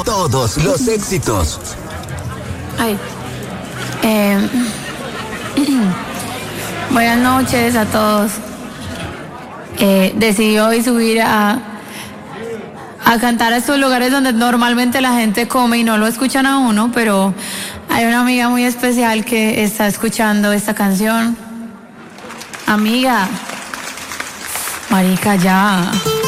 Todos los éxitos. Ay. Buenas noches a todos. Decidí hoy subir a cantar a estos lugares donde normalmente la gente come y no lo escuchan a uno, pero hay una amiga muy especial que está escuchando esta canción. Amiga, marica, ya.